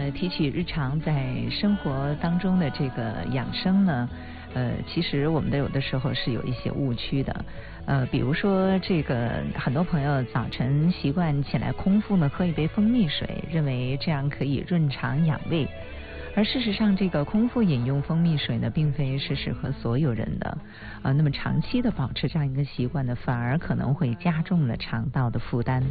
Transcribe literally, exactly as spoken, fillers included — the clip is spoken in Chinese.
呃，提起日常在生活当中的这个养生呢，呃，其实我们的有的时候是有一些误区的，呃，比如说这个很多朋友早晨习惯起来空腹呢喝一杯蜂蜜水，认为这样可以润肠养胃。而事实上，这个空腹饮用蜂蜜水呢，并非是适合所有人的，呃，那么长期的保持这样一个习惯呢，反而可能会加重了肠道的负担。